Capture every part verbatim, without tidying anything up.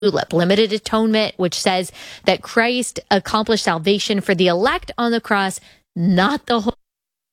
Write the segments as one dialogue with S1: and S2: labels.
S1: TULIP, limited atonement, which says that Christ accomplished salvation for the elect on the cross, not the whole.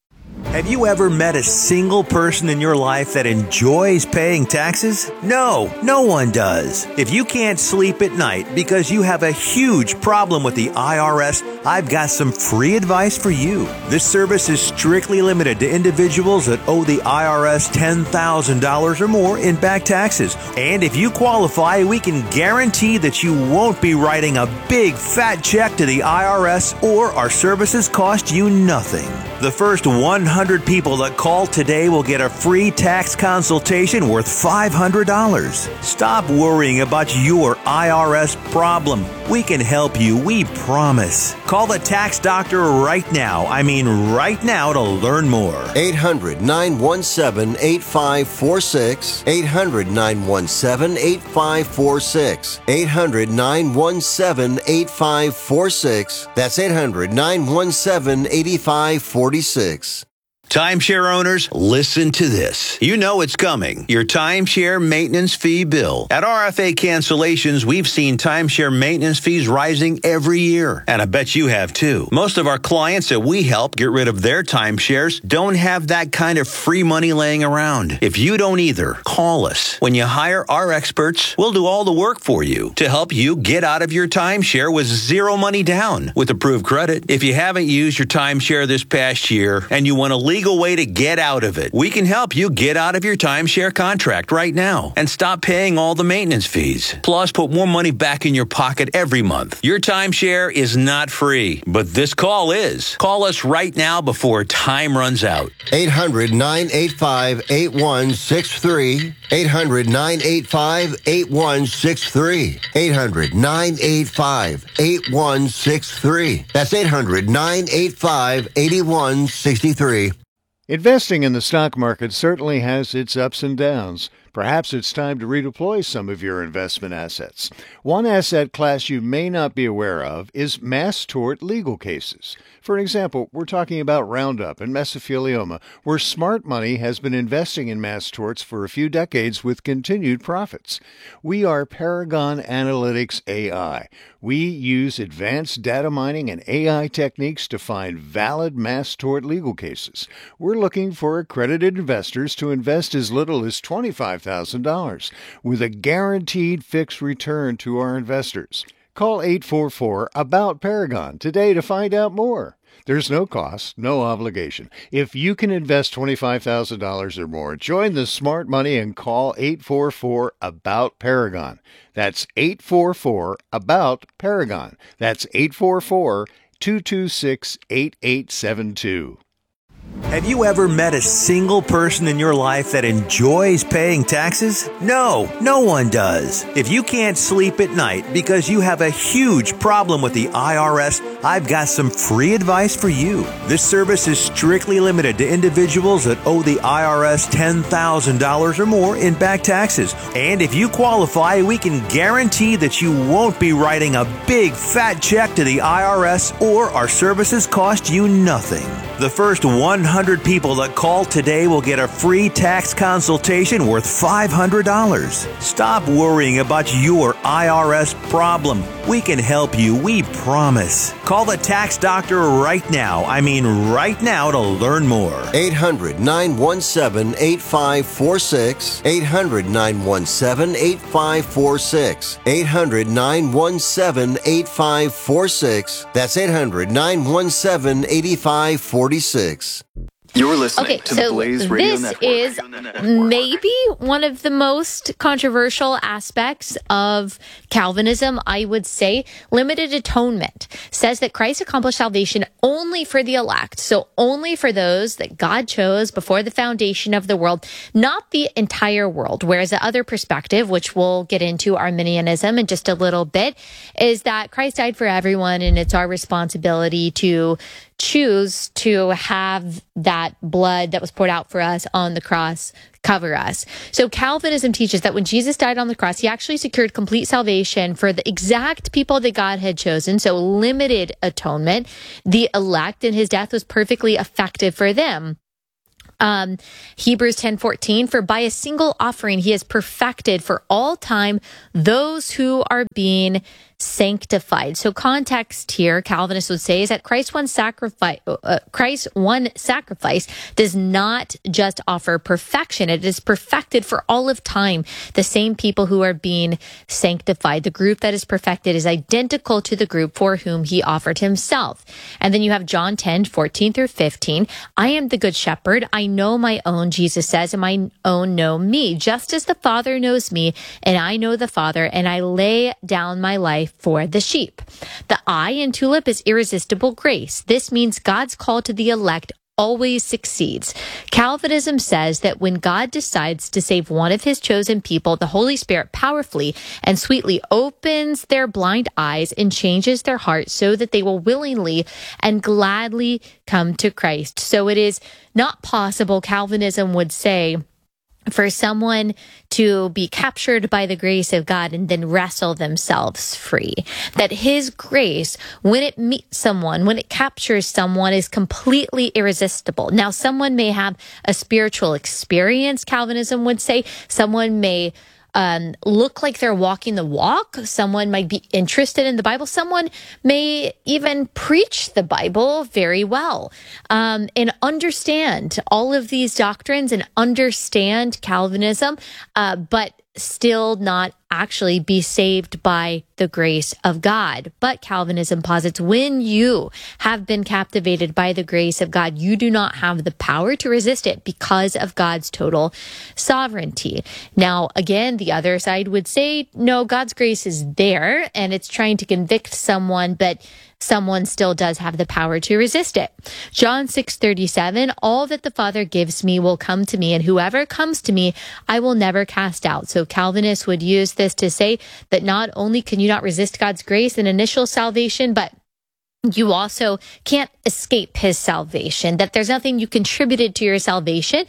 S2: Have you ever met a single person in your life that enjoys paying taxes? No, no one does. If you can't sleep at night because you have a huge problem with the I R S, I've got some free advice for you. This service is strictly limited to individuals that owe the I R S ten thousand dollars or more in back taxes. And if you qualify, we can guarantee that you won't be writing a big fat check to the I R S, or our services cost you nothing. The first one hundred people that call today will get a free tax consultation worth five hundred dollars. Stop worrying about your I R S problem. We can help you, we promise. Call the tax doctor right now. I mean right now to learn more.
S3: eight hundred, nine one seven, eight five four six. eight hundred, nine one seven, eight five four six. eight hundred, nine one seven, eight five four six. That's eight hundred, nine one seven, eight five four six.
S2: Timeshare owners, listen to this. You know it's coming. Your timeshare maintenance fee bill. At R F A Cancellations, we've seen timeshare maintenance fees rising every year. And I bet you have too. Most of our clients that we help get rid of their timeshares don't have that kind of free money laying around. If you don't either, call us. When you hire our experts, we'll do all the work for you to help you get out of your timeshare with zero money down with approved credit. If you haven't used your timeshare this past year and you want to leave legal way to get out of it, we can help you get out of your timeshare contract right now and stop paying all the maintenance fees. Plus, put more money back in your pocket every month. Your timeshare is not free, but this call is. Call us right now before time runs out.
S3: eight hundred, nine eight five, eight one six three. eight hundred, nine eight five, eight one six three. eight hundred, nine eight five, eight one six three. That's eight hundred, nine eight five, eight one six three.
S4: Investing in the stock market certainly has its ups and downs. Perhaps it's time to redeploy some of your investment assets. One asset class you may not be aware of is mass tort legal cases. For example, we're talking about Roundup and mesothelioma, where smart money has been investing in mass torts for a few decades with continued profits. We are Paragon Analytics A I. We use advanced data mining and A I techniques to find valid mass tort legal cases. We're looking for accredited investors to invest as little as twenty-five thousand dollars with a guaranteed fixed return to our investors. Call eight four four, ABOUT Paragon today to find out more. There's no cost, no obligation. If you can invest twenty-five thousand dollars or more, join the smart money and call eight four four, ABOUT Paragon. That's eight four four, ABOUT Paragon. That's eight four four, two two six, eight eight seven two.
S2: Have you ever met a single person in your life that enjoys paying taxes? No, no one does. If you can't sleep at night because you have a huge problem with the I R S, I've got some free advice for you. This service is strictly limited to individuals that owe the I R S ten thousand dollars or more in back taxes. And if you qualify, we can guarantee that you won't be writing a big fat check to the I R S, or our services cost you nothing. The first one hundred people that call today will get a free tax consultation worth five hundred dollars. Stop worrying about your I R S problem. We can help you, we promise. Call the tax doctor right now. I mean right now to learn more.
S3: eight hundred, nine one seven, eight five four six. eight hundred, nine one seven, eight five four six. eight hundred, nine one seven, eight five four six. That's eight hundred, nine one seven, eight five four six.
S5: You're listening
S1: okay,
S5: to
S1: so
S5: the Blaze Radio
S1: this
S5: Network.
S1: is maybe one of the most controversial aspects of Calvinism, I would say. Limited atonement says that Christ accomplished salvation only for the elect, so only for those that God chose before the foundation of the world, not the entire world. Whereas the other perspective, which we'll get into Arminianism in just a little bit, is that Christ died for everyone, and it's our responsibility to choose to have that blood that was poured out for us on the cross cover us. So Calvinism teaches that when Jesus died on the cross, he actually secured complete salvation for the exact people that God had chosen. So limited atonement, the elect, and his death was perfectly effective for them. Um, Hebrews ten fourteen, for by a single offering he has perfected for all time those who are being sanctified. So context here, Calvinists would say, is that Christ one sacrifice, uh, Christ one sacrifice does not just offer perfection. It is perfected for all of time. The same people who are being sanctified. The group that is perfected is identical to the group for whom he offered himself. And then you have John ten fourteen through fifteen. I am the good shepherd. I know my own, Jesus says, and my own know me, just as the Father knows me, and I know the Father, and I lay down my life for the sheep. The I in TULIP is irresistible grace. This means God's call to the elect always succeeds. Calvinism says that when God decides to save one of his chosen people, the Holy Spirit powerfully and sweetly opens their blind eyes and changes their hearts so that they will willingly and gladly come to Christ. So it is not possible, Calvinism would say, for someone to be captured by the grace of God and then wrestle themselves free. That his grace, when it meets someone, when it captures someone, is completely irresistible. Now, someone may have a spiritual experience, Calvinism would say. Someone may Um, look like they're walking the walk. Someone might be interested in the Bible. Someone may even preach the Bible very well, um, and understand all of these doctrines and understand Calvinism, uh, but still not actually be saved by the grace of God. But Calvinism posits when you have been captivated by the grace of God, you do not have the power to resist it because of God's total sovereignty. Now, again, the other side would say, no, God's grace is there and it's trying to convict someone, but someone still does have the power to resist it. John six thirty-seven, all that the Father gives me will come to me, and whoever comes to me, I will never cast out. So Calvinists would use this to say that not only can you not resist God's grace in initial salvation, but you also can't escape his salvation, that there's nothing you contributed to your salvation.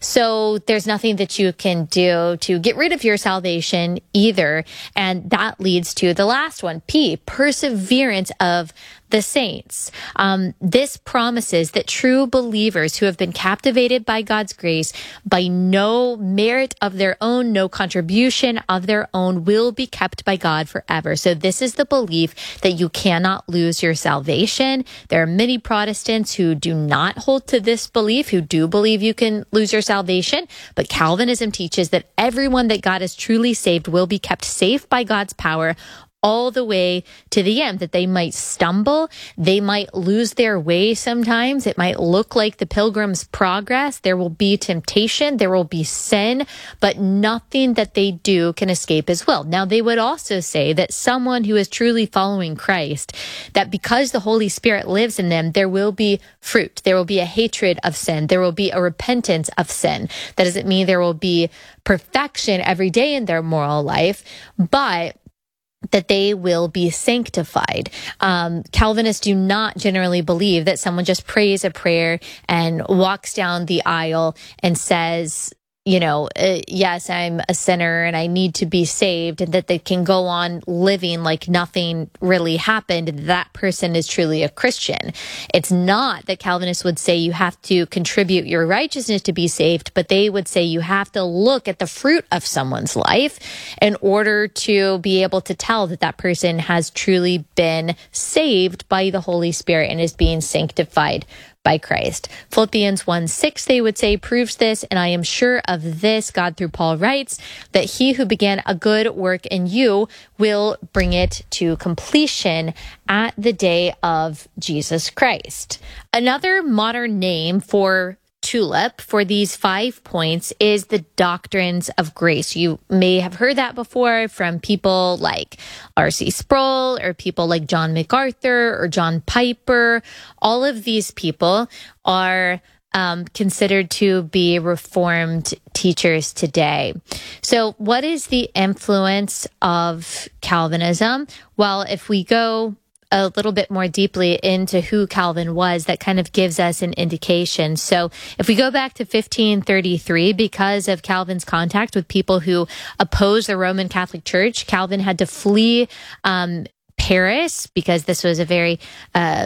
S1: So there's nothing that you can do to get rid of your salvation either. And that leads to the last one, P, perseverance of the saints. Um, this promises that true believers who have been captivated by God's grace by no merit of their own, no contribution of their own, will be kept by God forever. So this is the belief that you cannot lose your salvation. There are many Protestants who do not hold to this belief, who do believe you can lose your salvation. But Calvinism teaches that everyone that God has truly saved will be kept safe by God's power all the way to the end, that they might stumble, they might lose their way sometimes. It might look like the Pilgrim's Progress. There will be temptation, there will be sin, but nothing that they do can escape his will. Now, they would also say that someone who is truly following Christ, that because the Holy Spirit lives in them, there will be fruit. There will be a hatred of sin. There will be a repentance of sin. That doesn't mean there will be perfection every day in their moral life, but that they will be sanctified. Um, Calvinists do not generally believe that someone just prays a prayer and walks down the aisle and says, you know, uh, yes, I'm a sinner and I need to be saved, and that they can go on living like nothing really happened. That person is truly a Christian. It's not that Calvinists would say you have to contribute your righteousness to be saved, but they would say you have to look at the fruit of someone's life in order to be able to tell that that person has truly been saved by the Holy Spirit and is being sanctified by Christ. Philippians one six, they would say, proves this, and I am sure of this, God through Paul writes, that he who began a good work in you will bring it to completion at the day of Jesus Christ. Another modern name for TULIP for these five points is the doctrines of grace. You may have heard that before from people like R C Sproul or people like John MacArthur or John Piper. All of these people are um, considered to be Reformed teachers today. So what is the influence of Calvinism? Well, if we go a little bit more deeply into who Calvin was, that kind of gives us an indication. So if we go back to fifteen thirty-three, because of Calvin's contact with people who opposed the Roman Catholic Church, Calvin had to flee um, Paris because this was a very uh,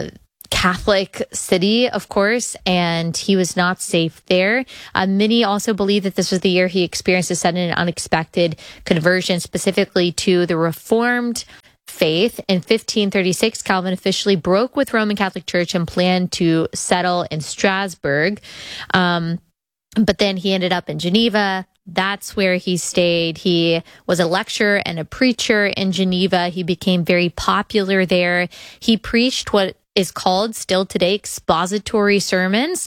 S1: Catholic city, of course, and he was not safe there. Uh, many also believe that this was the year he experienced a sudden and unexpected conversion, specifically to the Reformed faith. In fifteen thirty-six, Calvin officially broke with Roman Catholic Church and planned to settle in Strasbourg. Um, but then he ended up in Geneva. That's where he stayed. He was a lecturer and a preacher in Geneva. He became very popular there. He preached what is called still today expository sermons,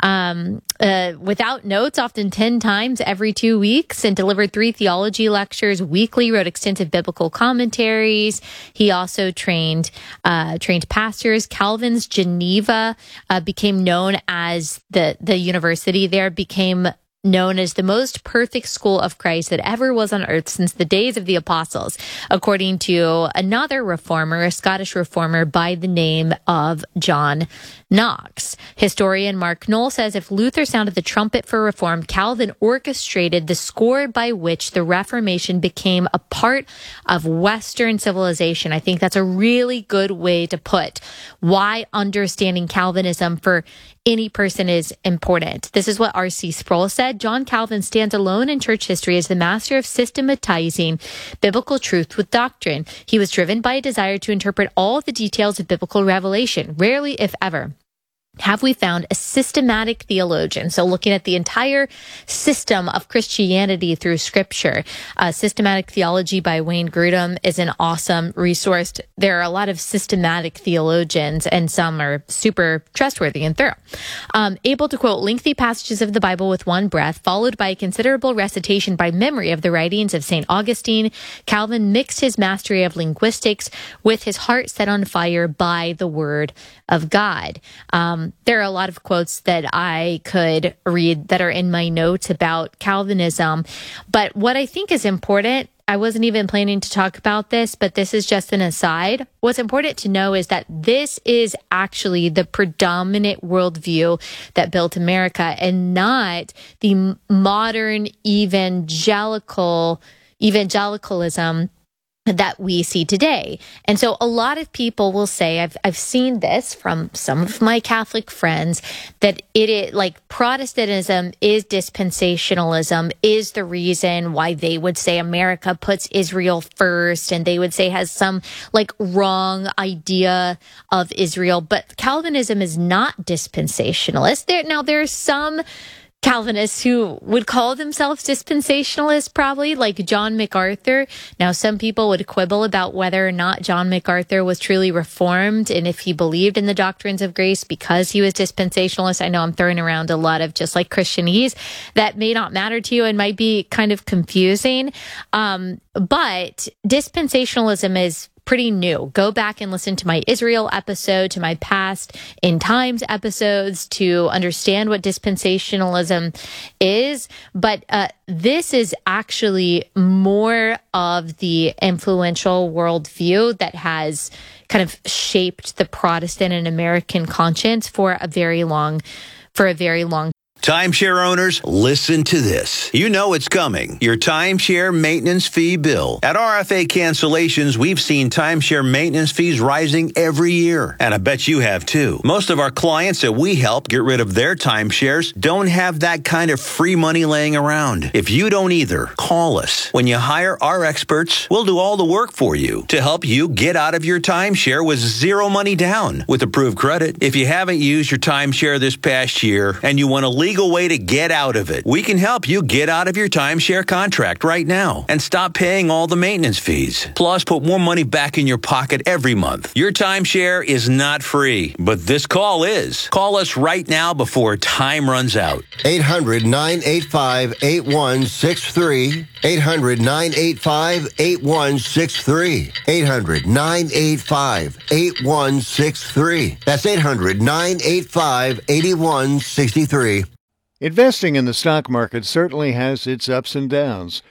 S1: um, uh, without notes, often ten times every two weeks, and delivered three theology lectures weekly, wrote extensive biblical commentaries. He also trained, uh, trained pastors. Calvin's Geneva, uh, became known as the, the university there became known as the most perfect school of Christ that ever was on earth since the days of the apostles, according to another reformer, a Scottish reformer by the name of John Knox. Historian Mark Knoll says if Luther sounded the trumpet for reform, Calvin orchestrated the score by which the Reformation became a part of Western civilization. I think that's a really good way to put why understanding Calvinism for any person is important. This is what R C Sproul said. John Calvin stands alone in church history as the master of systematizing biblical truth with doctrine. He was driven by a desire to interpret all the details of biblical revelation. Rarely, if ever, have we found a systematic theologian. So looking at the entire system of Christianity through Scripture. Uh, Systematic Theology by Wayne Grudem is an awesome resource. There are a lot of systematic theologians, and some are super trustworthy and thorough. Um, able to quote lengthy passages of the Bible with one breath, followed by a considerable recitation by memory of the writings of Saint Augustine, Calvin mixed his mastery of linguistics with his heart set on fire by the Word of God. Um, There are a lot of quotes that I could read that are in my notes about Calvinism. But what I think is important, I wasn't even planning to talk about this, but this is just an aside. What's important to know is that this is actually the predominant worldview that built America, and not the modern evangelical evangelicalism that we see today. And so a lot of people will say, I've I've seen this from some of my Catholic friends, that it is like Protestantism is dispensationalism, is the reason why they would say America puts Israel first, and they would say has some like wrong idea of Israel. But Calvinism is not dispensationalist. There now there are some Calvinists who would call themselves dispensationalists, probably, like John MacArthur. Now, some people would quibble about whether or not John MacArthur was truly reformed and if he believed in the doctrines of grace because he was dispensationalist. I know I'm throwing around a lot of just like Christianese that may not matter to you and might be kind of confusing. Um, but dispensationalism is pretty new. Go back and listen to my Israel episode, to my past In Times episodes to understand what dispensationalism is. But uh, this is actually more of the influential worldview that has kind of shaped the Protestant and American conscience for a very long, for a very long
S2: Timeshare owners, listen to this. You know it's coming. Your timeshare maintenance fee bill. At R F A Cancellations, we've seen timeshare maintenance fees rising every year. And I bet you have too. Most of our clients that we help get rid of their timeshares don't have that kind of free money laying around. If you don't either, call us. When you hire our experts, we'll do all the work for you to help you get out of your timeshare with zero money down with approved credit. If you haven't used your timeshare this past year and you want to leave legal way to get out of it. We can help you get out of your timeshare contract right now and stop paying all the maintenance fees. Plus, put more money back in your pocket every month. Your timeshare is not free, but this call is. Call us right now before time runs out.
S3: eight hundred, nine eight five, eight one six three. eight hundred, nine eight five, eight one six three. eight hundred, nine eight five, eight one six three. That's eight hundred, nine eight five, eight one six three.
S4: Investing in the stock market certainly has its ups and downs.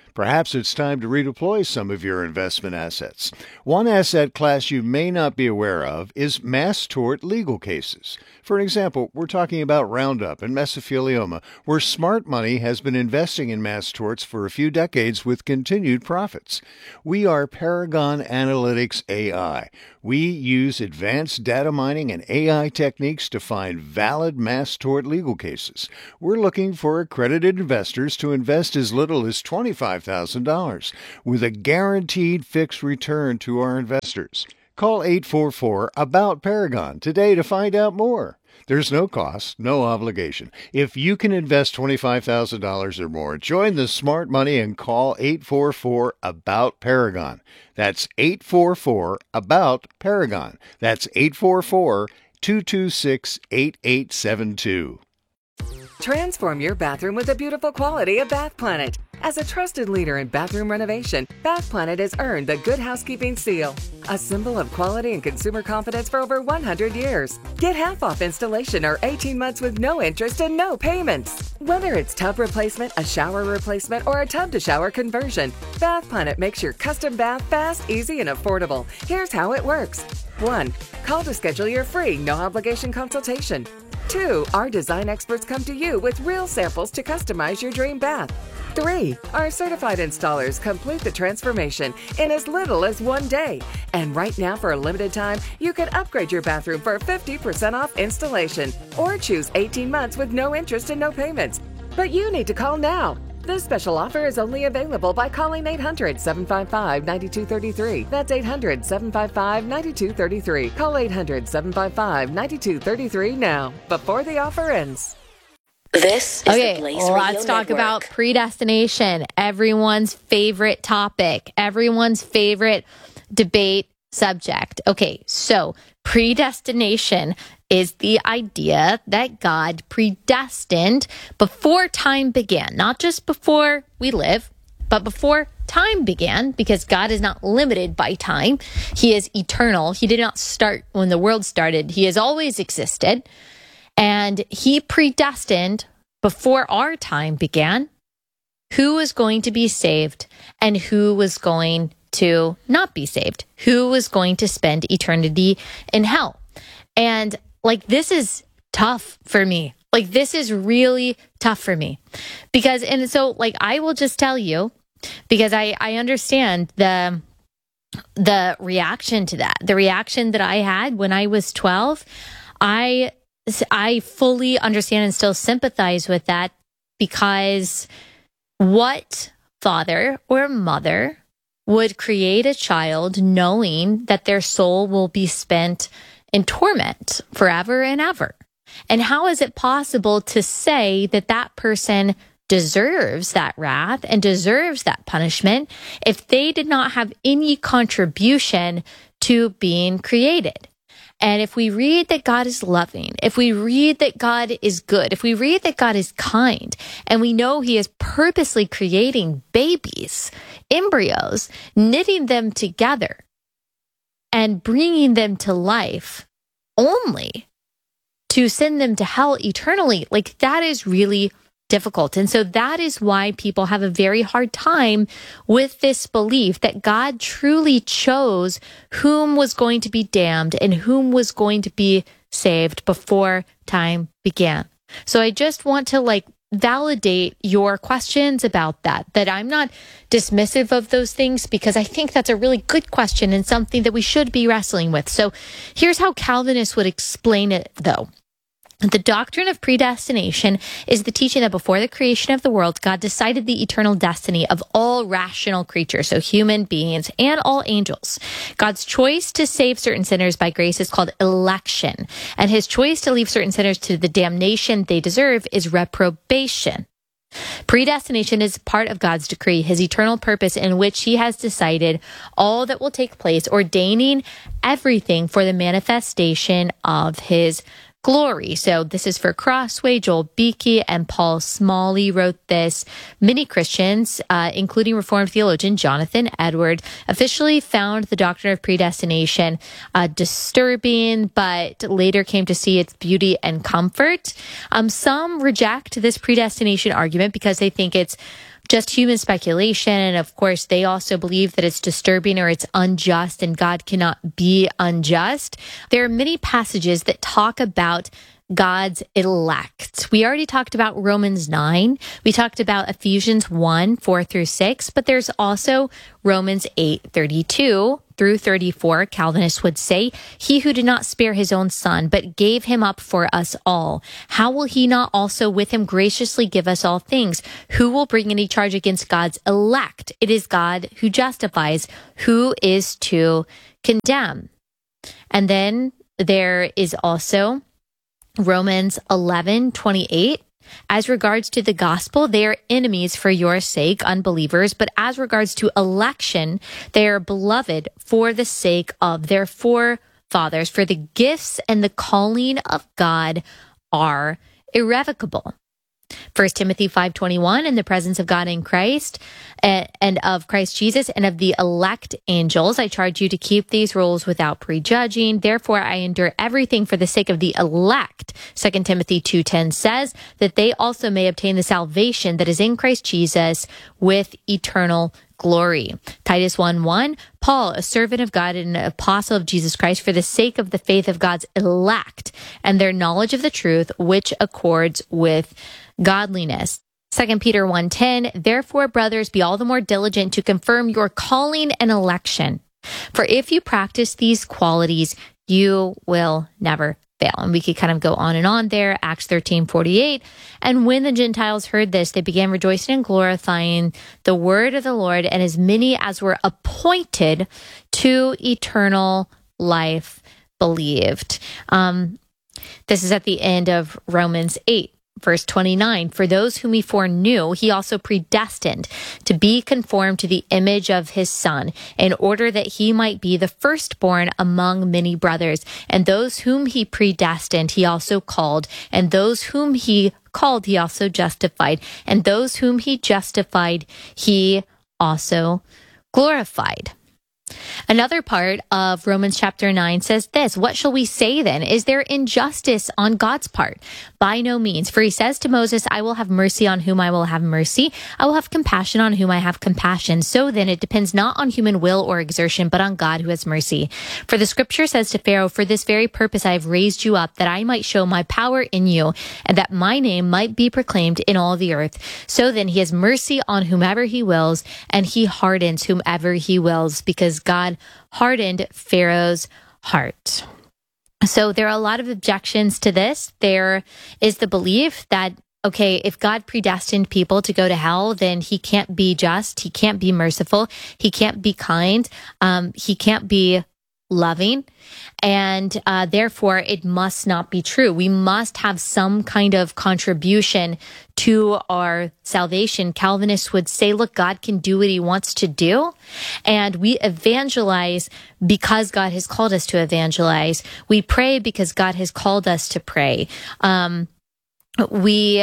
S4: Perhaps it's time to redeploy some of your investment assets. One asset class you may not be aware of is mass tort legal cases. For an example, we're talking about Roundup and mesothelioma, where smart money has been investing in mass torts for a few decades with continued profits. We are Paragon Analytics A I. We use advanced data mining and A I techniques to find valid mass tort legal cases. We're looking for accredited investors to invest as little as twenty-five thousand dollars with a guaranteed fixed return to our investors. Call eight four four, ABOUT Paragon today to find out more. There's no cost, no obligation. If you can invest twenty-five thousand dollars or more, join the smart money and call eight four four, ABOUT Paragon. That's eight four four, ABOUT Paragon. That's eight four four, two two six, eight eight seven two.
S5: Transform your bathroom with the beautiful quality of Bath Planet. As a trusted leader in bathroom renovation, Bath Planet has earned the Good Housekeeping seal, a symbol of quality and consumer confidence for over one hundred years. Get half off installation or eighteen months with no interest and no payments. Whether it's tub replacement, a shower replacement, or a tub-to-shower conversion, Bath Planet makes your custom bath fast, easy, and affordable. Here's how it works. one. Call to schedule your free, no-obligation consultation. two. Our design experts come to you with real samples to customize your dream bath. three. Our certified installers complete the transformation in as little as one day. And right now, for a limited time, you can upgrade your bathroom for fifty percent off installation or choose eighteen months with no interest and no payments. But you need to call now. This special offer is only available by calling eight hundred, seven five five, nine two three three. That's eight hundred, seven five five, nine two three three. Call eight hundred, seven five five, nine two three three now, before the offer ends.
S6: This is
S1: okay,
S6: the Blaze
S1: let's
S6: Radio
S1: talk
S6: Network.
S1: about predestination, everyone's favorite topic, everyone's favorite debate subject. Okay, so predestination is the idea that God predestined before time began, not just before we live, but before time began, because God is not limited by time. He is eternal. He did not start when the world started. He has always existed. And he predestined before our time began who was going to be saved and who was going to not be saved, who was going to spend eternity in hell. And like, this is tough for me. Like, this is really tough for me because, and so like, I will just tell you, because I, I understand the, the reaction to that, the reaction that I had when I was twelve, I I fully understand and still sympathize with that, because what father or mother would create a child knowing that their soul will be spent in torment forever and ever? And how is it possible to say that that person deserves that wrath and deserves that punishment if they did not have any contribution to being created? And if we read that God is loving, if we read that God is good, if we read that God is kind, and we know he is purposely creating babies, embryos, knitting them together and bringing them to life only to send them to hell eternally, like, that is really difficult. And so that is why people have a very hard time with this belief that God truly chose whom was going to be damned and whom was going to be saved before time began. So I just want to like validate your questions about that, that I'm not dismissive of those things, because I think that's a really good question and something that we should be wrestling with. So here's how Calvinists would explain it, though. The doctrine of predestination is the teaching that before the creation of the world, God decided the eternal destiny of all rational creatures, so human beings and all angels. God's choice to save certain sinners by grace is called election, and his choice to leave certain sinners to the damnation they deserve is reprobation. Predestination is part of God's decree, his eternal purpose in which he has decided all that will take place, ordaining everything for the manifestation of his glory. So this is for Crossway, Joel Beakey, and Paul Smalley wrote this. Many Christians, uh, including Reformed theologian Jonathan Edward, officially found the doctrine of predestination uh, disturbing, but later came to see its beauty and comfort. Um, some reject this predestination argument because they think it's just human speculation. And of course, they also believe that it's disturbing or it's unjust and God cannot be unjust. There are many passages that talk about God's elect. We already talked about Romans nine. We talked about Ephesians one, four through six, but there's also Romans eight, thirty-two through thirty-four. Calvinists would say, he who did not spare his own son, but gave him up for us all, how will he not also with him graciously give us all things? Who will bring any charge against God's elect? It is God who justifies. Who is to condemn? And then there is also Romans eleven, twenty-eight. As regards to the gospel, they are enemies for your sake, unbelievers. But as regards to election, they are beloved for the sake of their forefathers. For the gifts and the calling of God are irrevocable. First Timothy five twenty-one, in the presence of God in Christ and, and of Christ Jesus and of the elect angels, I charge you to keep these rules without prejudging. Therefore, I endure everything for the sake of the elect. Second Timothy two ten says that they also may obtain the salvation that is in Christ Jesus with eternal glory. Titus one one, Paul, a servant of God and an apostle of Jesus Christ, for the sake of the faith of God's elect and their knowledge of the truth, which accords with godliness. Second Peter one ten, therefore, brothers, be all the more diligent to confirm your calling and election. For if you practice these qualities, you will never fail. And we could kind of go on and on there. Acts thirteen forty-eight. And when the Gentiles heard this, they began rejoicing and glorifying the word of the Lord, and as many as were appointed to eternal life believed. Um, this is at the end of Romans eight. Verse twenty-nine, for those whom he foreknew, he also predestined to be conformed to the image of his son, in order that he might be the firstborn among many brothers. And those whom he predestined, he also called. And those whom he called, he also justified. And those whom he justified, he also glorified. Another part of Romans chapter nine says this, what shall we say then? Is there injustice on God's part? By no means. For he says to Moses, I will have mercy on whom I will have mercy. I will have compassion on whom I have compassion. So then it depends not on human will or exertion, but on God who has mercy. For the scripture says to Pharaoh, for this very purpose I have raised you up, that I might show my power in you, and that my name might be proclaimed in all the earth. So then he has mercy on whomever he wills, and he hardens whomever he wills, because God hardened Pharaoh's heart. So there are a lot of objections to this. There is the belief that, okay, if God predestined people to go to hell, then he can't be just, he can't be merciful, he can't be kind, um, he can't be loving, and uh, therefore it must not be true. We must have some kind of contribution to our salvation. Calvinists would say, look, God can do what he wants to do, and we evangelize because God has called us to evangelize. We pray because God has called us to pray. Um, we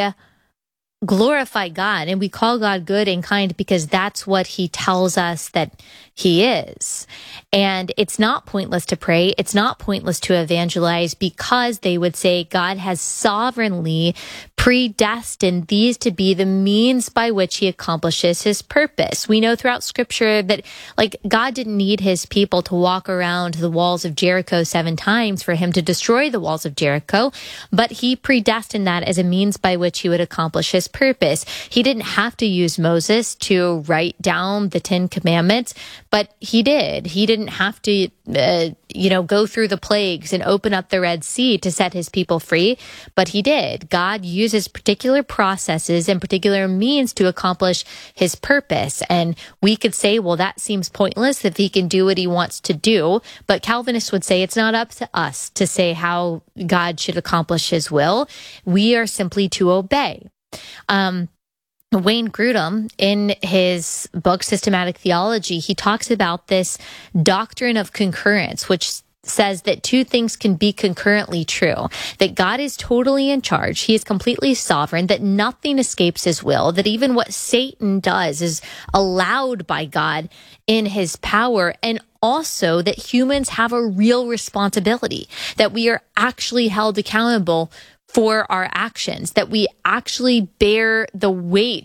S1: glorify God, and we call God good and kind because that's what he tells us that he is. And it's not pointless to pray. It's not pointless to evangelize, because they would say God has sovereignly predestined these to be the means by which he accomplishes his purpose. We know throughout scripture that, like, God didn't need his people to walk around the walls of Jericho seven times for him to destroy the walls of Jericho, but he predestined that as a means by which he would accomplish his purpose. He didn't have to use Moses to write down the Ten Commandments, but he did. He didn't have to, uh, you know, go through the plagues and open up the Red Sea to set his people free, but he did. God uses particular processes and particular means to accomplish his purpose. And we could say, well, that seems pointless if he can do what he wants to do. But Calvinists would say it's not up to us to say how God should accomplish his will. We are simply to obey. Um, Wayne Grudem, in his book, Systematic Theology, he talks about this doctrine of concurrence, which says that two things can be concurrently true, that God is totally in charge, he is completely sovereign, that nothing escapes his will, that even what Satan does is allowed by God in his power, and also that humans have a real responsibility, that we are actually held accountable for our actions, that we actually bear the weight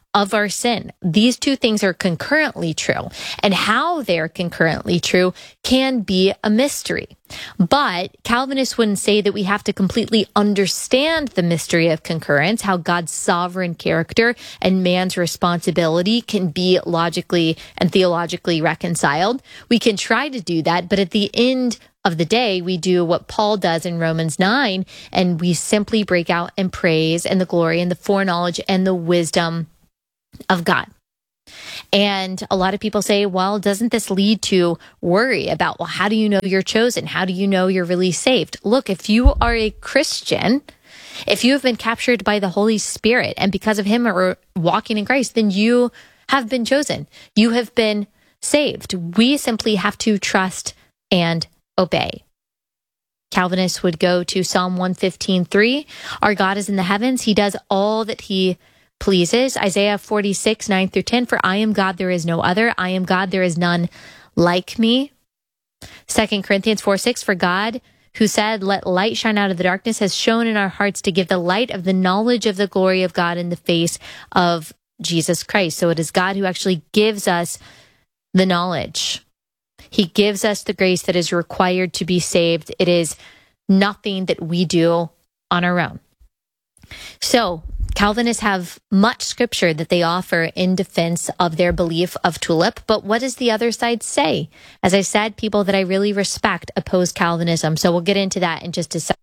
S1: of our sin. These two things are concurrently true, and how they're concurrently true can be a mystery. But Calvinists wouldn't say that we have to completely understand the mystery of concurrence, how God's sovereign character and man's responsibility can be logically and theologically reconciled. We can try to do that, but at the end of the day, we do what Paul does in Romans nine, and we simply break out in praise and the glory and the foreknowledge and the wisdom of God. And a lot of people say, well, doesn't this lead to worry about, well, how do you know you're chosen? How do you know you're really saved? Look, if you are a Christian, if you have been captured by the Holy Spirit and because of him are walking in Christ, then you have been chosen. You have been saved. We simply have to trust and obey. Calvinists would go to Psalm one fifteen three. Our God is in the heavens. He does all that he pleases. Isaiah forty-six, nine through ten. For I am God, there is no other. I am God, there is none like me. Second Corinthians four, six. For God, who said, let light shine out of the darkness, has shone in our hearts to give the light of the knowledge of the glory of God in the face of Jesus Christ. So it is God who actually gives us the knowledge. He gives us the grace that is required to be saved. It is nothing that we do on our own. So Calvinists have much scripture that they offer in defense of their belief of tulip, but what does the other side say? As I said, people that I really respect oppose Calvinism, so we'll get into that in just a second.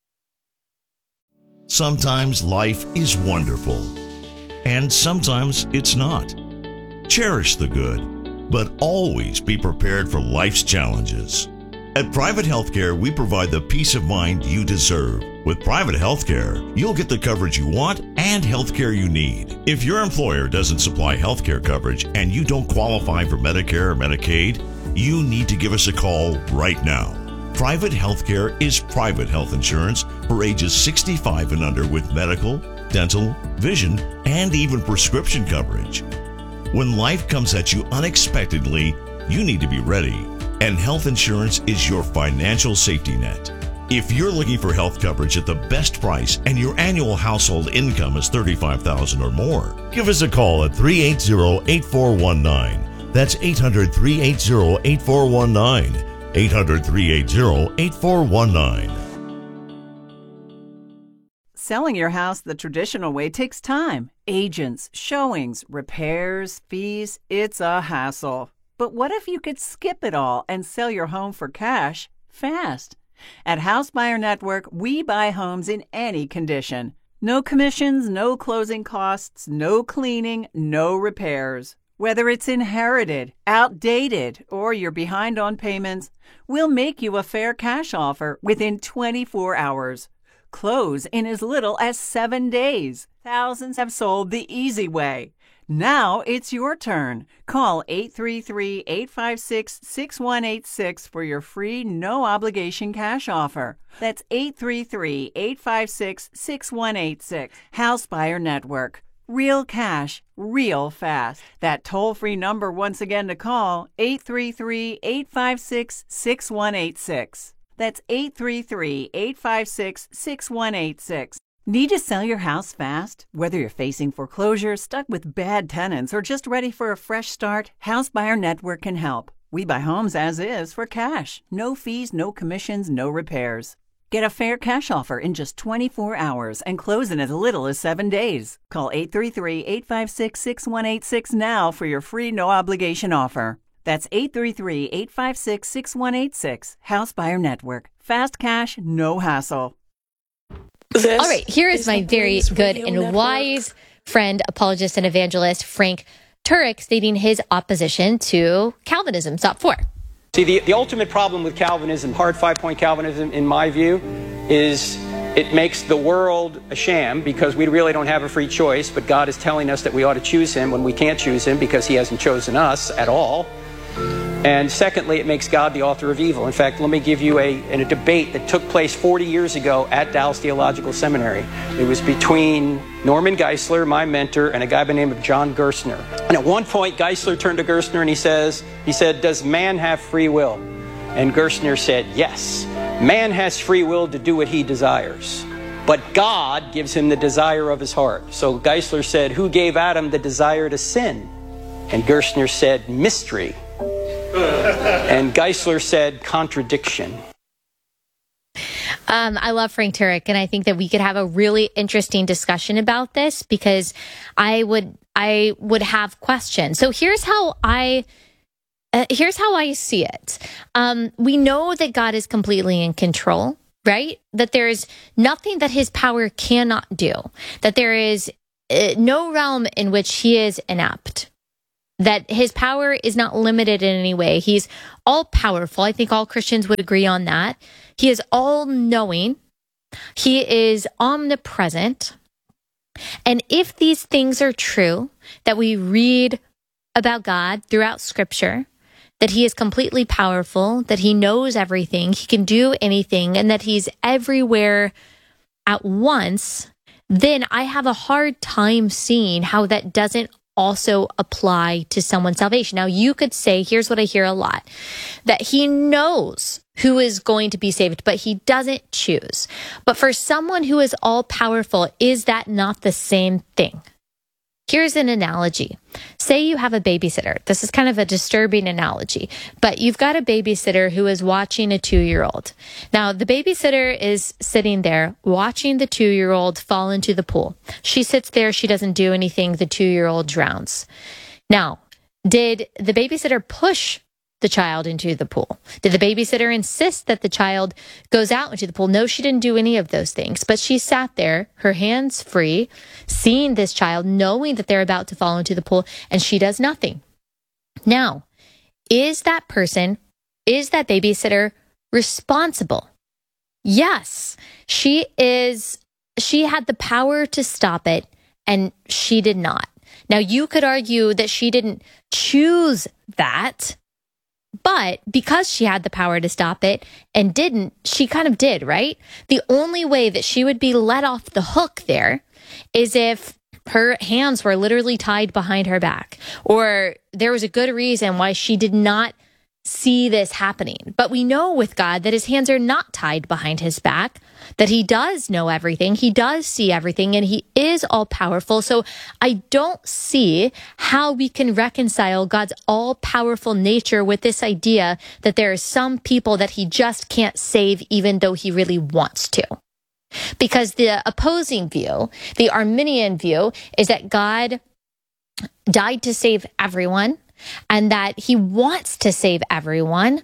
S6: Sometimes life is wonderful, and sometimes it's not. Cherish the good, but always be prepared for life's challenges. At Private Healthcare, we provide the peace of mind you deserve. With Private Healthcare, you'll get the coverage you want and healthcare you need. If your employer doesn't supply healthcare coverage and you don't qualify for Medicare or Medicaid, you need to give us a call right now. Private Healthcare is private health insurance for ages sixty-five and under with medical, dental, vision, and even prescription coverage. When life comes at you unexpectedly, you need to be ready. And health insurance is your financial safety net. If you're looking for health coverage at the best price and your annual household income is thirty-five thousand dollars or more, give us a call at three eight zero, eight four one nine. That's eight hundred, three eight zero, eight four one nine. eight hundred, three eight zero, eight four one nine.
S7: Selling your house the traditional way takes time. Agents, showings, repairs, fees. It's a hassle. But what if you could skip it all and sell your home for cash fast? At House Buyer Network, we buy homes in any condition. No commissions, no closing costs, no cleaning, no repairs. Whether it's inherited, outdated, or you're behind on payments, we'll make you a fair cash offer within twenty-four hours. Close in as little as seven days. Thousands have sold the easy way. Now it's your turn. Call eight three three, eight five six, six one eight six for your free no-obligation cash offer. That's eight three three, eight five six, six one eight six. House Buyer Network. Real cash, real fast. That toll-free number once again to call, eight three three, eight five six, six one eight six. That's eight three three, eight five six, six one eight six. Need to sell your house fast? Whether you're facing foreclosure, stuck with bad tenants, or just ready for a fresh start, House Buyer Network can help. We buy homes as is for cash. No fees, no commissions, no repairs. Get a fair cash offer in just twenty-four hours and close in as little as seven days. Call eight three three, eight five six, six one eight six now for your free no-obligation offer. That's eight three three, eight five six, six one eight six. House Buyer Network. Fast cash, no hassle.
S1: This All right, here is, is my very good and network. wise friend, apologist, and evangelist, Frank Turek, stating his opposition to Calvinism. Stop four.
S8: See, the, the ultimate problem with Calvinism, hard five-point Calvinism, in my view, is it makes the world a sham because we really don't have a free choice, but God is telling us that we ought to choose him when we can't choose him because he hasn't chosen us at all. And secondly, it makes God the author of evil. In fact, let me give you a, in a debate that took place forty years ago at Dallas Theological Seminary. It was between Norman Geisler, my mentor, and a guy by the name of John Gerstner. And at one point, Geisler turned to Gerstner and he says, he said, does man have free will? And Gerstner said, yes. Man has free will to do what he desires. but God gives him the desire of his heart. So Geisler said, who gave Adam the desire to sin? And Gerstner said, mystery. And Geisler said, contradiction.
S1: Um, I love Frank Turek, and I think that we could have a really interesting discussion about this because I would I would have questions. So here's how I uh, here's how I see it. Um, we know that God is completely in control, right? That there is nothing that his power cannot do. That there is uh, no realm in which he is inept. That his power is not limited in any way. He's all powerful. I think all Christians would agree on that. He is all knowing. He is omnipresent. And if these things are true, that we read about God throughout Scripture, that he is completely powerful, that he knows everything, he can do anything, and that he's everywhere at once, then I have a hard time seeing how that doesn't also apply to someone's salvation. Now, you could say, here's what I hear a lot, that he knows who is going to be saved, but he doesn't choose. But for someone who is all powerful, is that not the same thing? Here's an analogy. Say you have a babysitter. This is kind of a disturbing analogy, but you've got a babysitter who is watching a two-year-old. Now, the babysitter is sitting there watching the two-year-old fall into the pool. She sits there. She doesn't do anything. The two-year-old drowns. Now, did the babysitter push the child into the pool? Did the babysitter insist that the child goes out into the pool? No, she didn't do any of those things, but she sat there, her hands free, seeing this child, knowing that they're about to fall into the pool, and she does nothing. Now, is that person, is that babysitter responsible? Yes, she is. She had the power to stop it, and she did not. Now, you could argue that she didn't choose that, but because she had the power to stop it and didn't, she kind of did, right? The only way that she would be let off the hook there is if her hands were literally tied behind her back, or there was a good reason why she did not see this happening. But we know with God that his hands are not tied behind his back, that he does know everything, he does see everything, and he is all powerful. So I don't see how we can reconcile God's all powerful nature with this idea that there are some people that he just can't save even though he really wants to. Because the opposing view, the Arminian view, is that God died to save everyone, and that he wants to save everyone,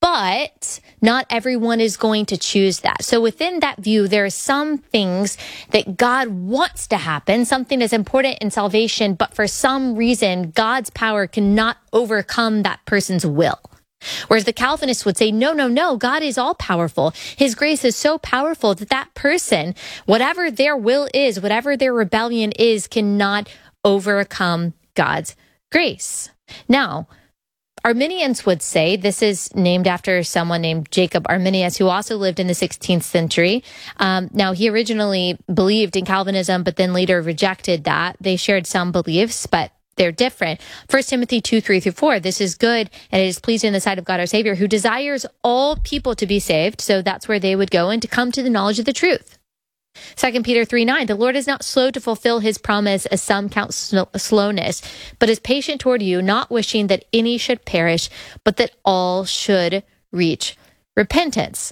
S1: but not everyone is going to choose that. So within that view, there are some things that God wants to happen, something is important in salvation, but for some reason, God's power cannot overcome that person's will. Whereas the Calvinists would say, no, no, no, God is all powerful. His grace is so powerful that that person, whatever their will is, whatever their rebellion is, cannot overcome God's grace. Now, Arminians would say, this is named after someone named Jacob Arminius, who also lived in the sixteenth century. Um, now, he originally believed in Calvinism, but then later rejected that. They shared some beliefs, but they're different. First Timothy two, three through four, this is good, and it is pleasing in the sight of God our Savior, who desires all people to be saved. So that's where they would go and to come to the knowledge of the truth. Second Peter three nine, the Lord is not slow to fulfill his promise, as some count sl- slowness, but is patient toward you, not wishing that any should perish, but that all should reach repentance.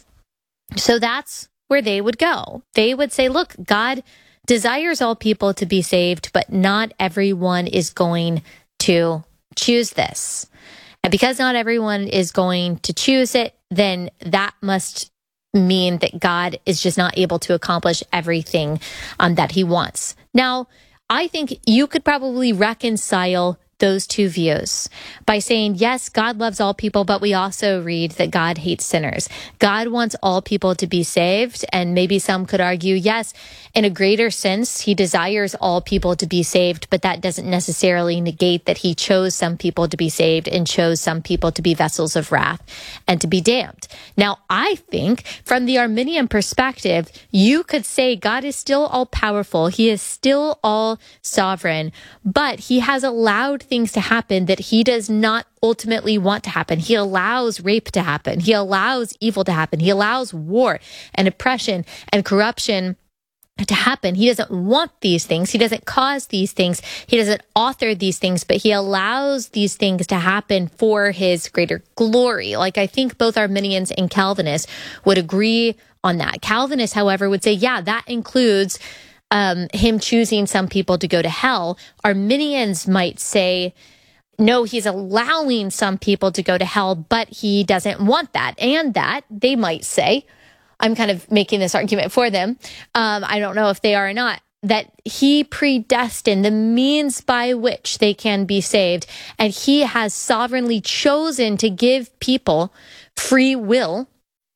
S1: So that's where they would go. They would say, look, God desires all people to be saved, but not everyone is going to choose this. And because not everyone is going to choose it, then that must mean that God is just not able to accomplish everything um, that he wants. Now, I think you could probably reconcile those two views by saying, yes, God loves all people, but we also read that God hates sinners. God wants all people to be saved. And maybe some could argue, yes, in a greater sense, he desires all people to be saved, but that doesn't necessarily negate that he chose some people to be saved and chose some people to be vessels of wrath and to be damned. Now, I think from the Arminian perspective, you could say God is still all powerful. He is still all sovereign, but he has allowed things to happen that he does not ultimately want to happen. He allows rape to happen. He allows evil to happen. He allows war and oppression and corruption to happen. He doesn't want these things. He doesn't cause these things. He doesn't author these things, but he allows these things to happen for his greater glory. Like, I think both Arminians and Calvinists would agree on that. Calvinists, however, would say, yeah, that includes um, him choosing some people to go to hell. Arminians might say, no, he's allowing some people to go to hell, but he doesn't want that. And that, they might say, I'm kind of making this argument for them. Um, I don't know if they are or not, that he predestined the means by which they can be saved. And he has sovereignly chosen to give people free will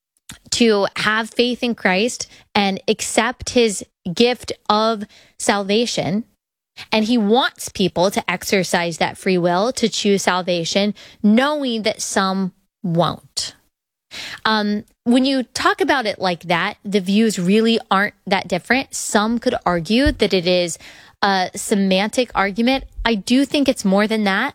S1: to have faith in Christ and accept his gift of salvation. And he wants people to exercise that free will to choose salvation, knowing that some won't. Um, when you talk about it like that, the views really aren't that different. Some could argue that it is a semantic argument. I do think it's more than that.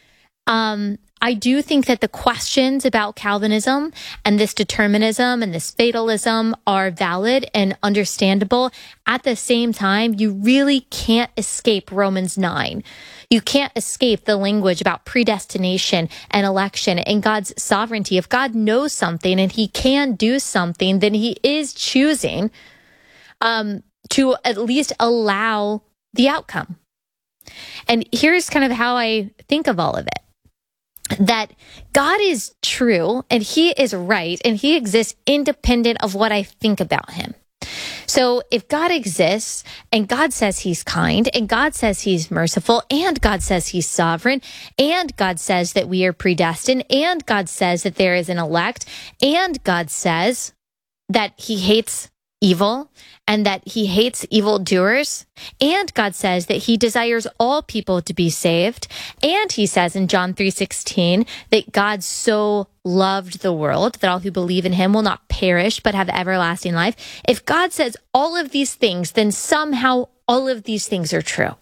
S1: Um, I do think that the questions about Calvinism and this determinism and this fatalism are valid and understandable. At the same time, you really can't escape Romans nine. You can't escape the language about predestination and election and God's sovereignty. If God knows something and he can do something, then he is choosing um, to at least allow the outcome. And here's kind of how I think of all of it. That God is true and he is right and he exists independent of what I think about him. So if God exists and God says he's kind and God says he's merciful and God says he's sovereign and God says that we are predestined and God says that there is an elect and God says that he hates evil and that he hates evildoers, and God says that he desires all people to be saved, and he says in John three sixteen that God so loved the world that all who believe in him will not perish but have everlasting life. If God says all of these things, then somehow all of these things are true.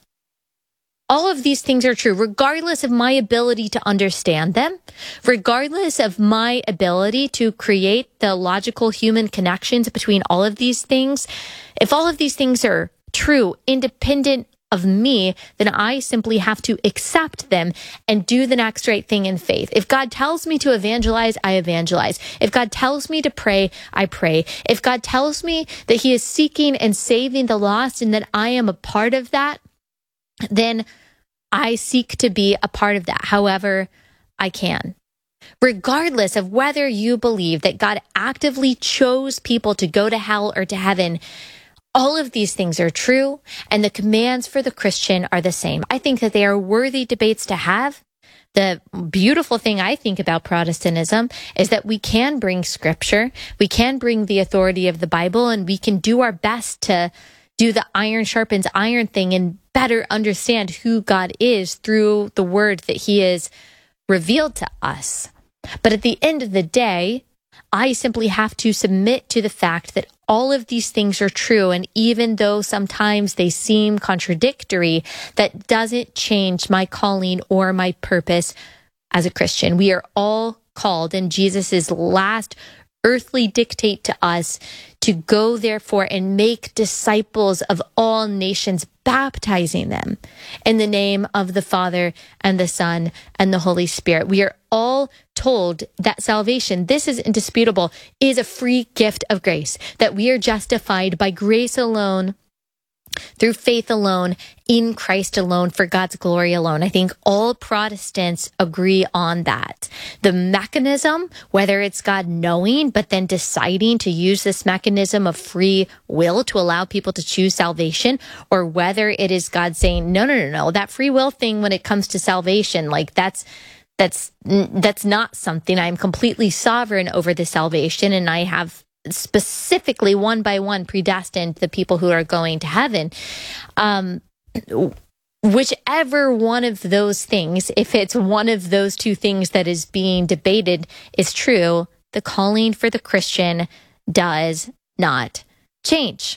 S1: All of these things are true, regardless of my ability to understand them, regardless of my ability to create the logical human connections between all of these things. If all of these things are true, independent of me, then I simply have to accept them and do the next right thing in faith. If God tells me to evangelize, I evangelize. If God tells me to pray, I pray. If God tells me that he is seeking and saving the lost and that I am a part of that, then I seek to be a part of that, however I can. Regardless of whether you believe that God actively chose people to go to hell or to heaven, all of these things are true, and the commands for the Christian are the same. I think that they are worthy debates to have. The beautiful thing I think about Protestantism is that we can bring scripture, we can bring the authority of the Bible, and we can do our best to do the iron sharpens iron thing and better understand who God is through the word that he has revealed to us. But at the end of the day, I simply have to submit to the fact that all of these things are true. And even though sometimes they seem contradictory, that doesn't change my calling or my purpose as a Christian. We are all called in Jesus's last earthly dictate to us to go, therefore, and make disciples of all nations, baptizing them in the name of the Father and the Son and the Holy Spirit. We are all told that salvation, this is indisputable, is a free gift of grace, that we are justified by grace alone, through faith alone, in Christ alone, for God's glory alone. I think all Protestants agree on that. The mechanism, whether it's God knowing, but then deciding to use this mechanism of free will to allow people to choose salvation, or whether it is God saying, no, no, no, no, that free will thing when it comes to salvation, like that's that's that's not something. I'm completely sovereign over the salvation, and I have specifically one by one predestined the people who are going to heaven. Um, whichever one of those things, if it's one of those two things that is being debated, is true, the calling for the Christian does not change.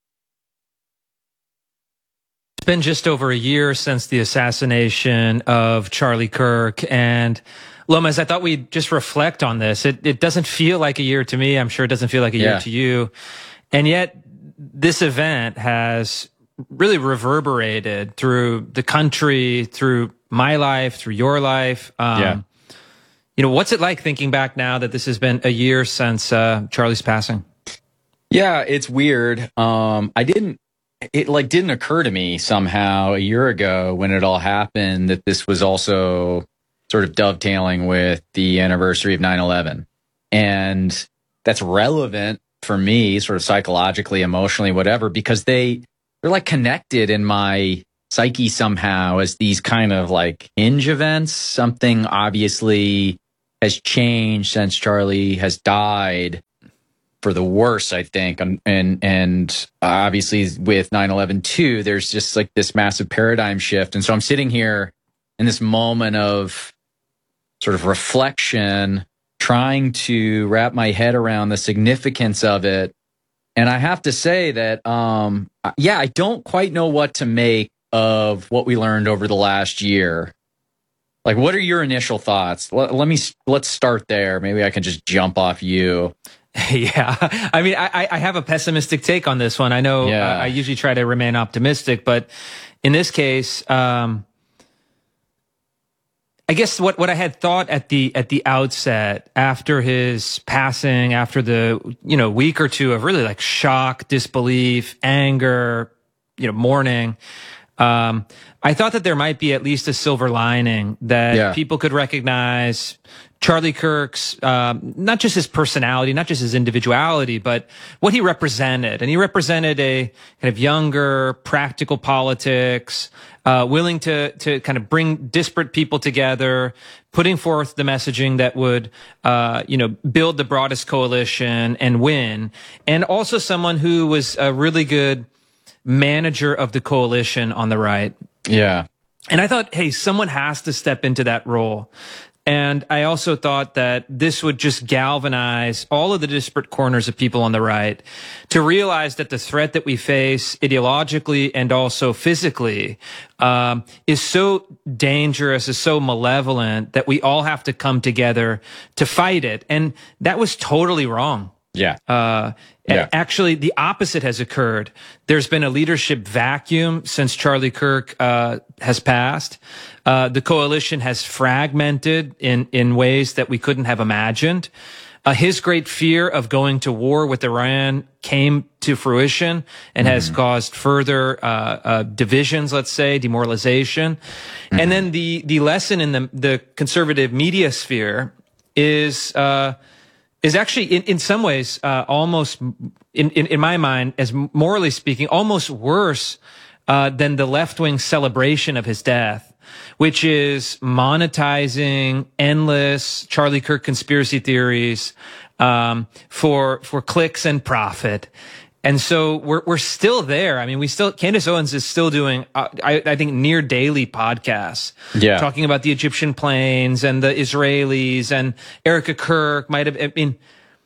S9: It's been just over a year since the assassination of Charlie Kirk, and Lomas, I thought we'd just reflect on this. It it doesn't feel like a year to me. I'm sure it doesn't feel like a year
S10: yeah.
S9: to you. And yet, this event has really reverberated through the country, through my life, through your life. Um,
S10: yeah.
S9: You know, what's it like thinking back now that this has been a year since uh, Charlie's passing?
S10: Yeah, it's weird. Um, I didn't, it like didn't occur to me somehow a year ago when it all happened that this was also sort of dovetailing with the anniversary of nine eleven. And that's relevant for me, sort of psychologically, emotionally, whatever, because they, they're like connected in my psyche somehow as these kind of like hinge events. Something obviously has changed since Charlie has died for the worse, I think. And, and, and obviously with nine eleven too, there's just like this massive paradigm shift. And so I'm sitting here in this moment of sort of reflection, trying to wrap my head around the significance of it. And I have to say that, um, yeah, I don't quite know what to make of what we learned over the last year. Like, what are your initial thoughts? Let, let me, let's start there. Maybe I can just jump off you.
S9: Yeah. I mean, I, I have a pessimistic take on this one. I know
S10: yeah.
S9: uh, I usually try to remain optimistic, but in this case, um, I guess what, what I had thought at the, at the outset after his passing, after the, you know, week or two of really like shock, disbelief, anger, you know, mourning, um, I thought that there might be at least a silver lining that
S10: yeah.
S9: people could recognize Charlie Kirk's, um, not just his personality, not just his individuality, but what he represented. And he represented a kind of younger, practical politics, uh, willing to, to kind of bring disparate people together, putting forth the messaging that would, uh, you know, build the broadest coalition and win. And also someone who was a really good manager of the coalition on the right.
S10: Yeah.
S9: And I thought, hey, someone has to step into that role. And I also thought that this would just galvanize all of the disparate corners of people on the right to realize that the threat that we face ideologically and also physically um, is so dangerous, is so malevolent that we all have to come together to fight it. And that was totally wrong.
S10: Yeah.
S9: Uh,
S10: yeah.
S9: Actually, the opposite has occurred. There's been a leadership vacuum since Charlie Kirk uh, has passed. Uh, the coalition has fragmented in, in ways that we couldn't have imagined. Uh, his great fear of going to war with Iran came to fruition and mm-hmm. has caused further uh, uh, divisions, let's say, demoralization. Mm-hmm. And then the, the lesson in the, the conservative media sphere is... Uh, is actually in, in some ways, uh, almost in, in, in my mind, as morally speaking, almost worse, uh, than the left-wing celebration of his death, which is monetizing endless Charlie Kirk conspiracy theories, um, for, for clicks and profit. And so we're, we're still there. I mean, we still, Candace Owens is still doing, uh, I, I think near daily podcasts.
S10: Yeah.
S9: Talking about the Egyptian planes and the Israelis, and Erica Kirk might have, I mean,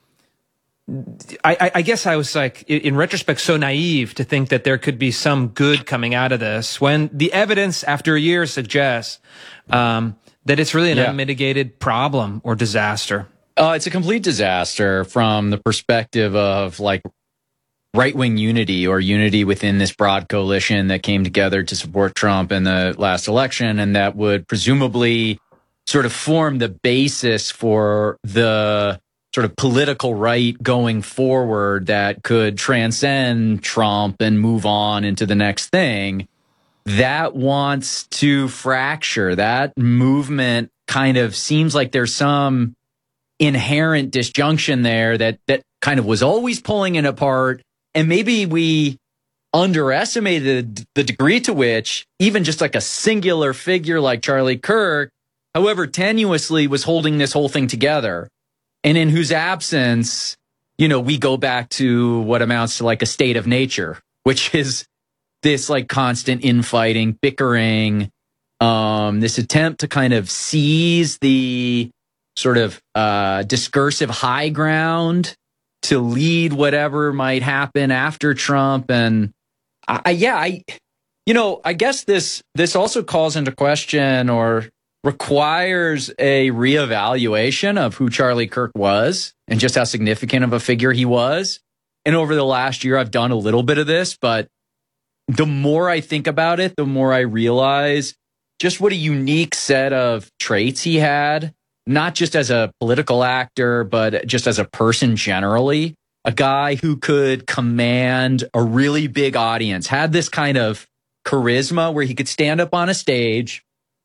S9: I, I guess I was like, in retrospect, so naive to think that there could be some good coming out of this when the evidence after a year suggests, um, that it's really an
S10: yeah.
S9: unmitigated problem or disaster.
S10: Uh, it's a complete disaster from the perspective of like, right-wing unity or unity within this broad coalition that came together to support Trump in the last election, and that would presumably sort of form the basis for the sort of political right going forward that could transcend Trump and move on into the next thing. That wants to fracture. That movement kind of seems like there's some inherent disjunction there that that kind of was always pulling it apart. And maybe we underestimated the degree to which even just like a singular figure like Charlie Kirk, however tenuously, was holding this whole thing together, and in whose absence, you know, we go back to what amounts to like a state of nature, which is this like constant infighting, bickering, um, this attempt to kind of seize the sort of uh, discursive high ground to lead whatever might happen after Trump. And I, yeah, I, you know, I guess this, this also calls into question or requires a reevaluation of who Charlie Kirk was and just how significant of a figure he was. and over the last year, I've done a little bit of this, but the more I think about it, the more I realize just what a unique set of traits he had, not just as a political actor, but just as a person generally. A guy who could command a really big audience, had this kind of charisma where he could stand up on a stage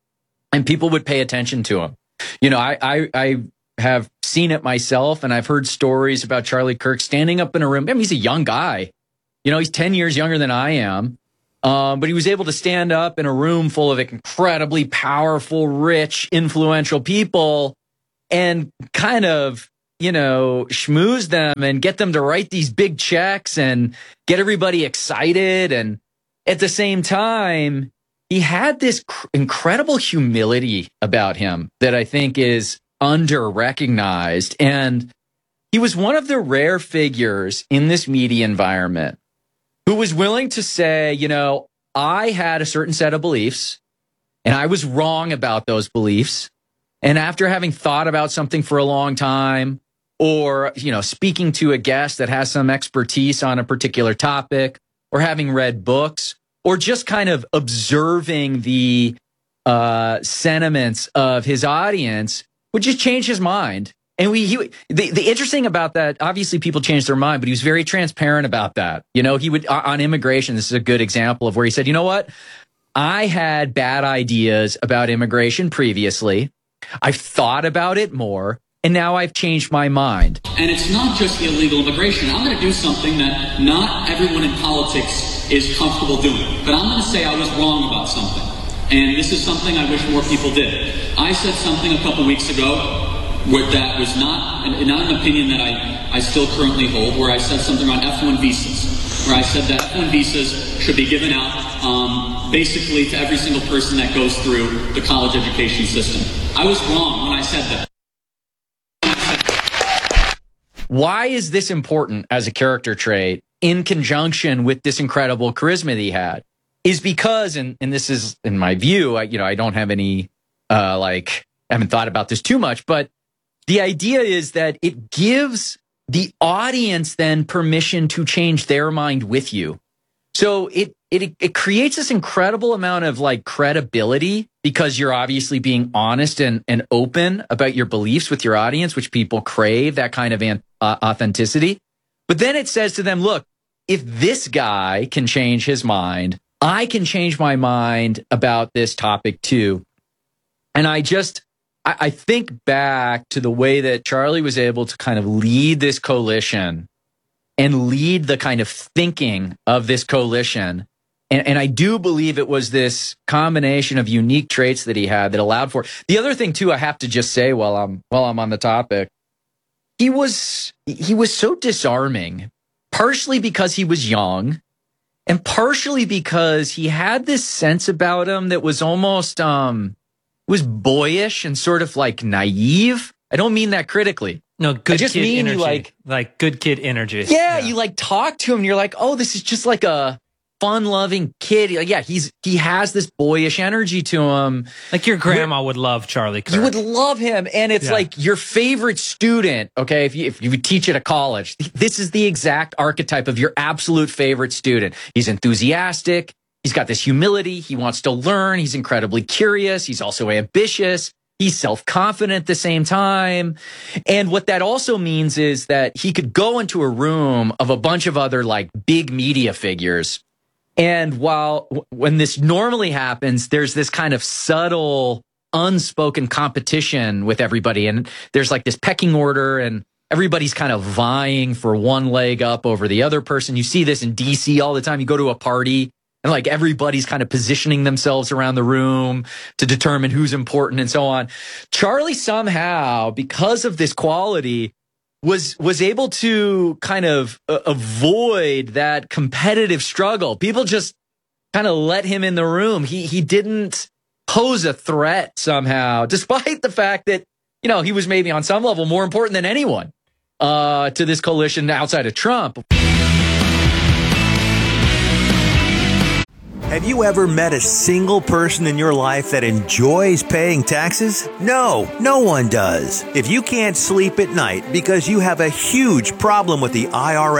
S10: and people would pay attention to him. You know, I, I, I have seen it myself, and I've heard stories about Charlie Kirk standing up in a room. I mean, he's a young guy. You know, he's ten years younger than I am. Um, but he was able to stand up in a room full of incredibly powerful, rich, influential people and kind of, you know, schmooze them and get them to write these big checks and get everybody excited. And at the same time, he had this cr- incredible humility about him that I think is under-recognized. And he was one of the rare figures in this media environment who was willing to say, you know, I had a certain set of beliefs and I was wrong about those beliefs. And after having thought about something for a long time, or, you know, speaking to a guest that has some expertise on a particular topic, or having read books, or just kind of observing the uh, sentiments of his audience, would just change his mind. And we, he, the, the interesting about that, obviously people change their mind, but he was very transparent about that. You know, he would, on immigration, this is a good example of where he said, you know what? I had bad ideas about immigration previously. I've thought about it more, and now I've changed my mind.
S11: And it's not just the illegal immigration. I'm going to do something that not everyone in politics is comfortable doing. But I'm going to say I was wrong about something. And this is something I wish more people did. I said something a couple weeks ago where that was not, not an opinion that I, I still currently hold, where I said something on F one visas, where I said that F one visas should be given out um, basically to every single person that goes through the college education system. I was wrong when I said that.
S10: Why is this important as a character trait in conjunction with this incredible charisma that he had? Is because, and, and this is, in my view, I, you know, I don't have any, uh, like, I haven't thought about this too much, but the idea is that it gives the audience then permission to change their mind with you. So it, it, it creates this incredible amount of like credibility because you're obviously being honest and, and open about your beliefs with your audience, which people crave, that kind of an, uh, authenticity. But then it says to them, look, if this guy can change his mind, I can change my mind about this topic too. And I just, I, I think back to the way that Charlie was able to kind of lead this coalition and lead the kind of thinking of this coalition. And, and I do believe it was this combination of unique traits that he had that allowed for it. The other thing too, I have to just say while I'm, while I'm on the topic, he was, he was so disarming, partially because he was young and partially because he had this sense about him that was almost, um, was boyish and sort of like naive. I don't mean that critically.
S9: No, good
S10: I just
S9: kid
S10: mean
S9: energy.
S10: You like,
S9: like good kid energy.
S10: Yeah, yeah, you like talk to him and you're like, oh, this is just like a fun-loving kid. Like, yeah, he's he has this boyish energy to him.
S9: Like your grandma Where, would love Charlie Kirk.
S10: You would love him. And it's yeah. like your favorite student, okay, if you, if you teach at a college, this is the exact archetype of your absolute favorite student. He's enthusiastic. He's got this humility. He wants to learn. He's incredibly curious. He's also ambitious. He's self-confident at the same time. And what that also means is that he could go into a room of a bunch of other like big media figures. And while when this normally happens, there's this kind of subtle, unspoken competition with everybody. And there's like this pecking order and everybody's kind of vying for one leg up over the other person. You see this in D C all the time. You go to a party and like everybody's kind of positioning themselves around the room to determine who's important and so on. Charlie somehow, because of this quality, was was able to kind of uh, avoid that competitive struggle. People just kind of let him in the room. He he didn't pose a threat somehow, despite the fact that, you know, he was maybe on some level more important than anyone uh, to this coalition outside of Trump.
S2: Have you ever met a single person in your life that enjoys paying taxes? No, no one does. If you can't sleep at night because you have a huge problem with the I R S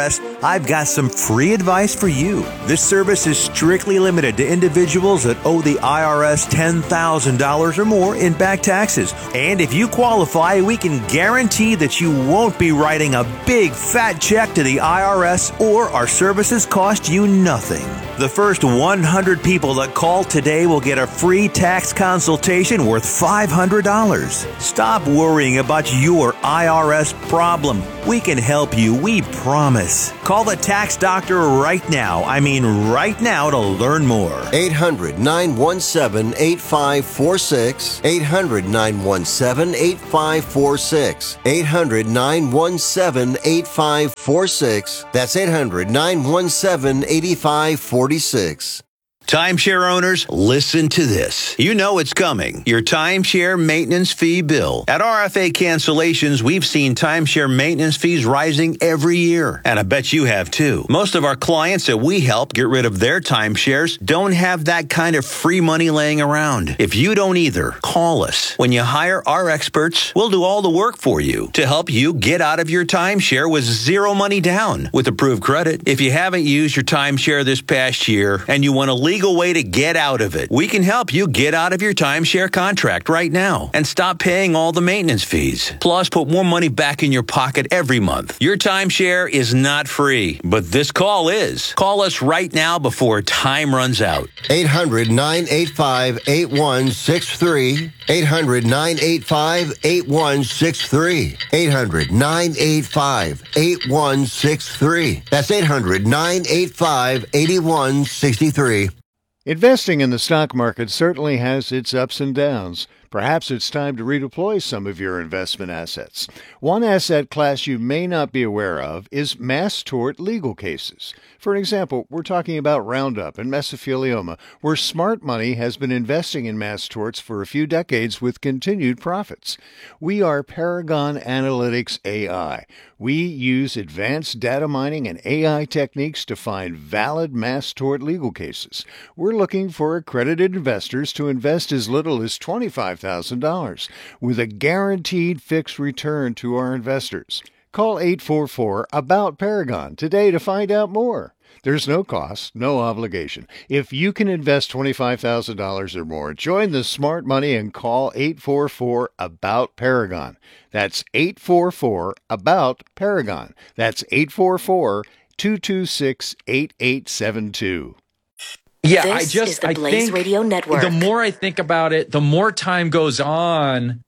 S2: I've got some free advice for you. This service is strictly limited to individuals that owe the I R S ten thousand dollars or more in back taxes. And if you qualify, we can guarantee that you won't be writing a big fat check to the I R S, or our services cost you nothing. The first one hundred people that call today will get a free tax consultation worth five hundred dollars. Stop worrying about your I R S problem. We can help you, we promise. Call the tax doctor right now. I mean right now to learn more.
S3: eight hundred, nine one seven, eight five four six. eight hundred, nine one seven, eight five four six. eight hundred, nine one seven, eight five four six. That's eight hundred, nine one seven, eight five four six.
S2: Timeshare owners, listen to this. You know it's coming. Your timeshare maintenance fee bill. At R F A Cancellations, we've seen timeshare maintenance fees rising every year. And I bet you have too. Most of our clients that we help get rid of their timeshares don't have that kind of free money laying around. If you don't either, call us. When you hire our experts, we'll do all the work for you to help you get out of your timeshare with zero money down with approved credit. If you haven't used your timeshare this past year and you want to leave legal way to get out of it, we can help you get out of your timeshare contract right now and stop paying all the maintenance fees. Plus, put more money back in your pocket every month. Your timeshare is not free, but this call is. Call us right now before time runs out.
S3: eight hundred, nine eight five, eight one six three. eight hundred, nine eight five, eight one six three. eight hundred, nine eight five, eight one six three. That's eight hundred, nine eight five, eight one six three.
S4: Investing in the stock market certainly has its ups and downs. Perhaps it's time to redeploy some of your investment assets. One asset class you may not be aware of is mass tort legal cases. For example, we're talking about Roundup and mesothelioma, where smart money has been investing in mass torts for a few decades with continued profits. We are Paragon Analytics A I. We use advanced data mining and A I techniques to find valid mass tort legal cases. We're looking for accredited investors to invest as little as twenty-five thousand dollars with a guaranteed fixed return to our investors. Call eight four four, ABOUT Paragon today to find out more. There's no cost, no obligation. If you can invest twenty-five thousand dollars or more, join the smart money and call eight four four, ABOUT Paragon. That's eight four four, ABOUT Paragon. That's eight four four, two two six, eight eight seven two.
S12: Yeah,
S13: this
S12: I just
S13: is the
S12: I
S13: Blaze
S12: think
S13: Radio Network.
S12: The more I think about it, the more time goes on,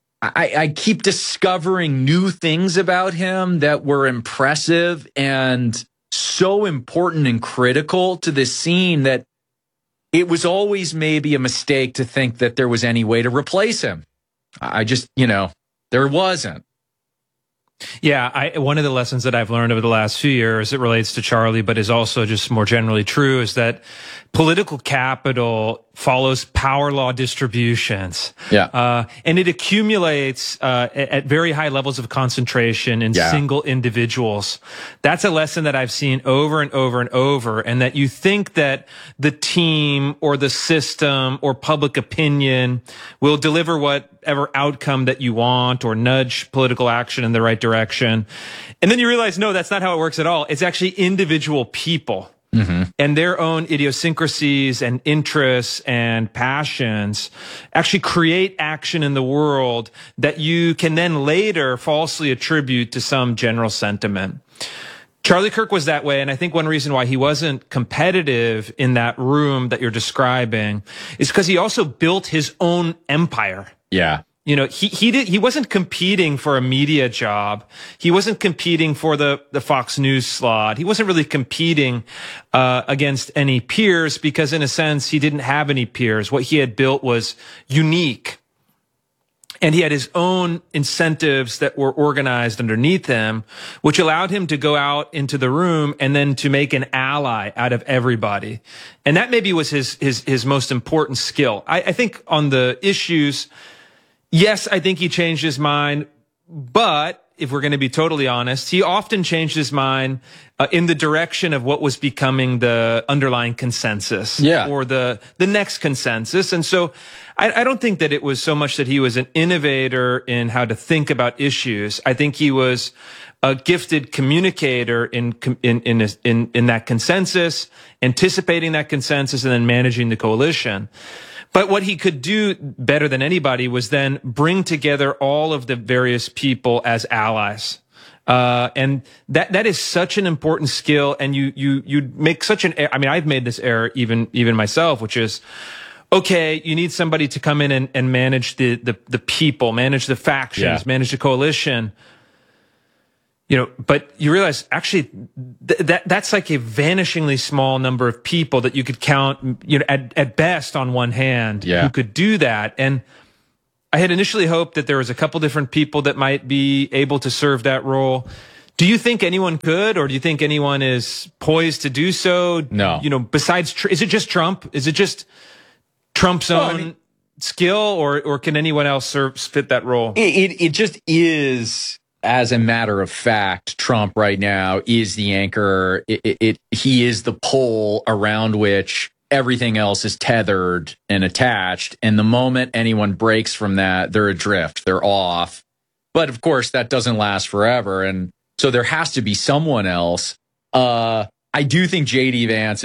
S12: I, I keep discovering new things about him that were impressive and so important and critical to this scene that it was always maybe a mistake to think that there was any way to replace him. I just, you know, there wasn't.
S9: Yeah, I, one of the lessons that I've learned over the last few years, it relates to Charlie, but is also just more generally true, is that political capital follows power law distributions.
S10: Yeah.
S9: Uh, and it accumulates uh, at, at very high levels of concentration in
S10: Yeah.
S9: single individuals. That's a lesson that I've seen over and over and over, and that you think that the team or the system or public opinion will deliver whatever outcome that you want or nudge political action in the right direction. And then you realize, no, that's not how it works at all. It's actually individual people. Mm-hmm. And their own idiosyncrasies and interests and passions actually create action in the world that you can then later falsely attribute to some general sentiment. Charlie Kirk was that way, and I think one reason why he wasn't competitive in that room that you're describing is because he also built his own empire.
S10: Yeah.
S9: You know, he, he did, he wasn't competing for a media job. He wasn't competing for the, the Fox News slot. He wasn't really competing, uh, against any peers because in a sense, he didn't have any peers. What he had built was unique. And he had his own incentives that were organized underneath him, which allowed him to go out into the room and then to make an ally out of everybody. And that maybe was his, his, his most important skill. I, I think on the issues, yes, I think he changed his mind, but if we're going to be totally honest, he often changed his mind uh, in the direction of what was becoming the underlying consensus,
S10: yeah.
S9: or the the next consensus. And so I, I don't think that it was so much that he was an innovator in how to think about issues. I think he was a gifted communicator in in in in, in that consensus, anticipating that consensus, and then managing the coalition. But what he could do better than anybody was then bring together all of the various people as allies. Uh, and that, that is such an important skill. And you, you, you make such an, I mean, I've made this error even, even myself, which is, okay, you need somebody to come in and, and manage the, the, the people, manage the factions, yeah. manage the coalition. You know, but you realize actually th- that that's like a vanishingly small number of people that you could count, you know, at, at best on one hand
S10: yeah.
S9: who could do that. And I had initially hoped that there was a couple different people that might be able to serve that role. Do you think anyone could, or do you think anyone is poised to do so?
S10: No.
S9: You know, besides, is it just Trump? Is it just Trump's
S10: well,
S9: own
S10: I mean,
S9: skill, or or can anyone else serve, fit that role?
S10: It, it, it just is. As a matter of fact, Trump right now is the anchor. It, it, it, he is the pole around which everything else is tethered and attached. And the moment anyone breaks from that, they're adrift, they're off. But of course, that doesn't last forever. And so there has to be someone else. Uh, I do think J D Vance